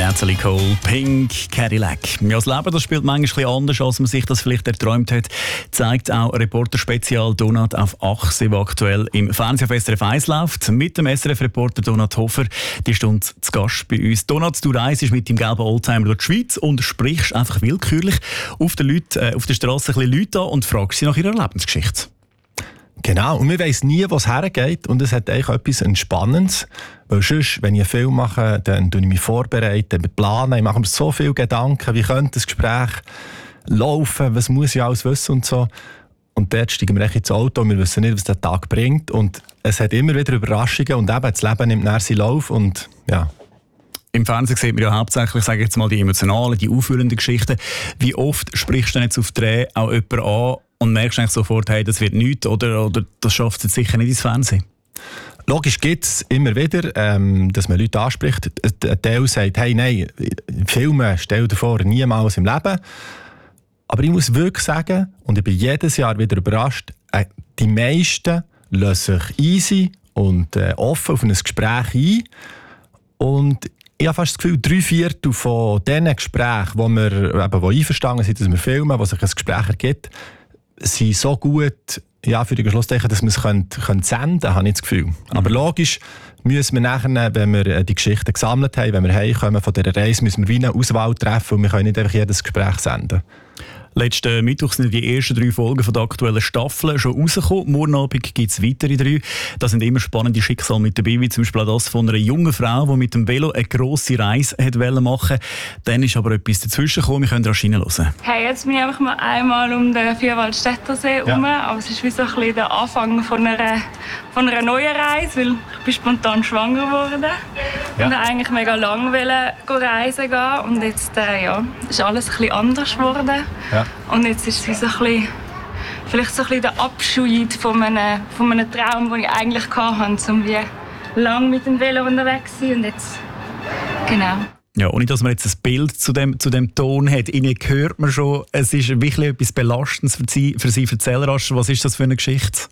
Natalie Cole, Pink Cadillac. Ja, das Leben das spielt manchmal ein bisschen anders, als man sich das vielleicht erträumt hat, zeigt auch Reporter-Spezial Donat auf Achse, der aktuell im Fernsehen auf SRF 1 läuft. Mit dem SRF-Reporter Donat Hofer, die Stunde zu Gast bei uns. Donat, du reist mit dem gelben Oldtimer durch die Schweiz und sprichst einfach willkürlich auf der Straße ein bisschen Leute an und fragst sie nach ihrer Lebensgeschichte. Genau, und man weiss nie, wo es hergeht, und es hat eigentlich etwas Entspannendes. Weil sonst, wenn ich einen Film mache, dann tue ich mich vorbereiten, plane, ich mache mir so viele Gedanken, wie könnte das Gespräch laufen, was muss ich alles wissen und so. Und dort steigen wir ins Auto und wir wissen nicht, was der Tag bringt. Und es hat immer wieder Überraschungen und eben das Leben nimmt dann seinen Lauf und ja. Im Fernsehen sieht man ja hauptsächlich, sage ich jetzt mal, die emotionalen, die aufführenden Geschichten. Wie oft sprichst du denn jetzt auf Dreh auch jemanden an und merkst eigentlich sofort, hey, das wird nichts oder das schafft es jetzt sicher nicht ins Fernsehen? Logisch gibt es immer wieder, dass man Leute anspricht. Ein Teil sagt, hey, nein, Filme, stell dir vor, niemals im Leben. Aber ich muss wirklich sagen, und ich bin jedes Jahr wieder überrascht, die meisten lassen sich easy und offen auf ein Gespräch ein. Und ich habe fast das Gefühl, 3/4 von diesen Gesprächen, wo einverstanden sind, dass wir filmen, wo sich ein Gespräch ergibt, sind so gut, ja, für die Schlusszeichen, dass wir es senden können, habe ich das Gefühl. Aber logisch müssen wir nachher, wenn wir die Geschichten gesammelt haben, wenn wir heimkommen von dieser Reise, müssen wir wie eine Auswahl treffen und wir können nicht einfach jedes Gespräch senden. Letzten Mittwoch sind die ersten 3 Folgen von der aktuellen Staffel schon rausgekommen. Morgen Abend gibt es weitere 3. Da sind immer spannende Schicksale mit dabei, wie zum Beispiel auch das von einer jungen Frau, die mit dem Velo eine grosse Reise machen wollte. Dann ist aber etwas dazwischen gekommen. Wir können rasch hineinhören. Hey, jetzt bin ich einfach mal einmal um den Vierwaldstättersee herum. Aber es ist wie so ein bisschen der Anfang von einer neuen Reise, weil ich bin spontan schwanger geworden. Ja. Und eigentlich mega lang reisen gehen. Und jetzt ist alles ein bisschen anders geworden. Ja. Und jetzt ist es so ein bisschen, vielleicht so ein bisschen der Abschied von einem Traum, den ich eigentlich hatte, um wie lang mit dem Velo unterwegs zu sein. Und jetzt, genau. Ja, ohne dass man jetzt ein Bild zu dem Ton hat, Ihnen hört man schon, es ist wirklich etwas Belastendes für Sie. Erzähl rasch, was ist das für eine Geschichte?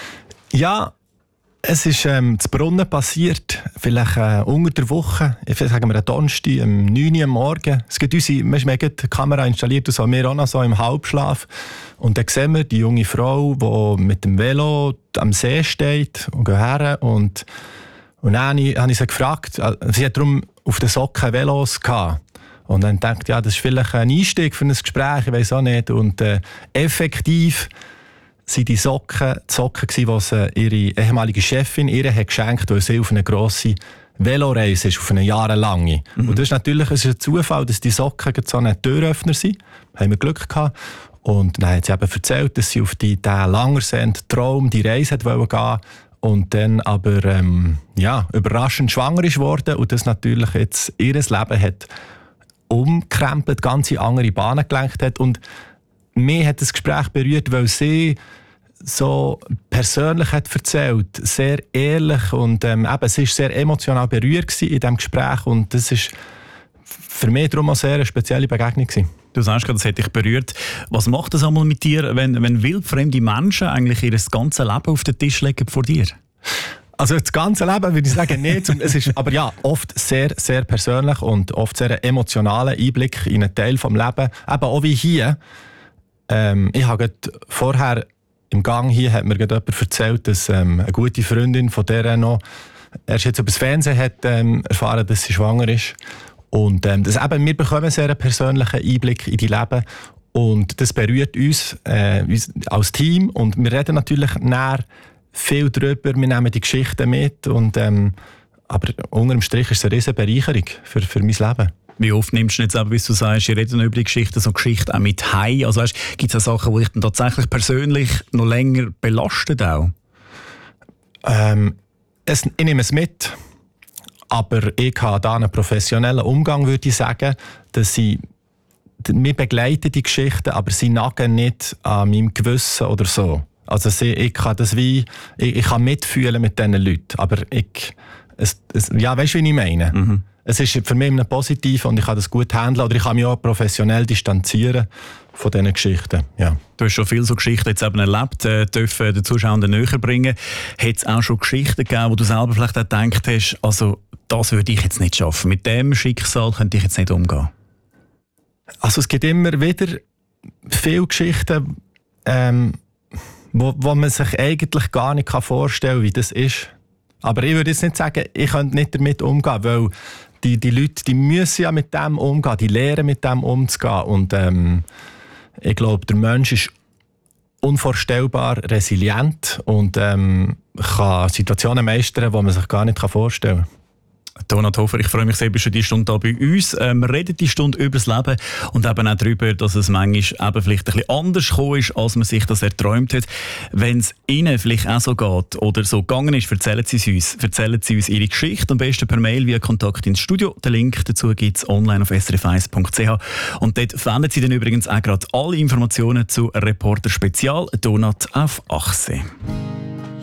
Ja, es ist zu Brunnen passiert, vielleicht unter der Woche, sagen wir am Donnerstag, um 9 Uhr am Morgen. Es gibt wir haben die Kamera installiert, das haben wir auch noch so im Halbschlaf. Und dann sehen wir die junge Frau, die mit dem Velo am See steht und geht her. Und dann habe ich sie gefragt, sie hat darum auf den Socken Velos gehabt. Und dann dachte ich, ja, das ist vielleicht ein Einstieg für ein Gespräch, ich weiß auch nicht. Und effektiv waren die Socken, die sie ihre ehemalige Chefin ihr hat geschenkt, weil sie auf eine grosse Veloreise ist, auf eine jahrelange. Und das ist natürlich ein Zufall, dass die Socken so ein Türöffner sind. Da haben wir Glück gehabt. Und dann hat sie eben erzählt, dass sie auf diesen langersehnten Traum, die Reise gehen wollte. Und dann aber überraschend schwanger ist worden und das natürlich jetzt ihr Leben hat umgekrempelt, ganz in andere Bahnen gelenkt hat. Und mich hat das Gespräch berührt, weil sie so persönlich hat erzählt, sehr ehrlich und sie war sehr emotional berührt in diesem Gespräch und das ist für mich darum auch sehr eine spezielle Begegnung gewesen. Du sagst gerade, das hat dich berührt. Was macht das einmal mit dir, wenn wildfremde Menschen eigentlich ihr ganzes Leben auf den Tisch legen vor dir? Also das ganze Leben würde ich sagen nicht. Es ist aber ja oft sehr, sehr persönlich und oft sehr emotionaler Einblick in einen Teil des Lebens. Eben auch wie hier. Ich habe vorher im Gang hier hat mir jemand erzählt, dass eine gute Freundin von der noch erst jetzt über das Fernsehen hat erfahren, dass sie schwanger ist. Und wir bekommen sehr einen persönlichen Einblick in die Leben und das berührt uns als Team und wir reden natürlich näher viel darüber, wir nehmen die Geschichten mit und aber unter dem Strich ist es eine riesige Bereicherung für mein Leben. Wie oft nimmst du jetzt aber, wie du sagst, ihr redet über die Geschichten, so Geschichten auch mit heim? Also gibt es auch Sachen, die dich dann tatsächlich persönlich noch länger belastet auch? Ich nehme es mit, aber ich habe da einen professionellen Umgang, würde ich sagen, dass wir begleiten die Geschichten, aber sie nagen nicht an meinem Gewissen oder so. Also ich kann das ich kann mitfühlen mit diesen Leuten, aber weißt du, wie ich meine? es ist für mich positiv und ich kann das gut handeln oder ich kann mich auch professionell distanzieren von diesen Geschichten. Ja. Du hast schon viele so Geschichten jetzt eben erlebt, dürfen den Zuschauern näher bringen. Hat es auch schon Geschichten gegeben, wo du selber vielleicht auch gedacht hast, also das würde ich jetzt nicht schaffen, mit dem Schicksal könnte ich jetzt nicht umgehen? Also es gibt immer wieder viele Geschichten, wo man sich eigentlich gar nicht vorstellen kann, wie das ist. Aber ich würde jetzt nicht sagen, ich könnte nicht damit umgehen, weil die Leute, die müssen ja mit dem umgehen, die lernen mit dem umzugehen. Und ich glaube, der Mensch ist unvorstellbar resilient und kann Situationen meistern, die man sich gar nicht vorstellen kann. Donat Hofer, ich freue mich sehr, bist du diese Stunde hier bei uns. Wir reden die Stunde über das Leben und eben auch darüber, dass es manchmal eben vielleicht ein bisschen anders gekommen ist, als man sich das erträumt hat. Wenn es Ihnen vielleicht auch so geht oder so gegangen ist, erzählen Sie uns Ihre Geschichte. Am besten per Mail via Kontakt ins Studio. Den Link dazu gibt es online auf srf1.ch. Und dort finden Sie dann übrigens auch gerade alle Informationen zu Reporter Spezial Donat auf Achse.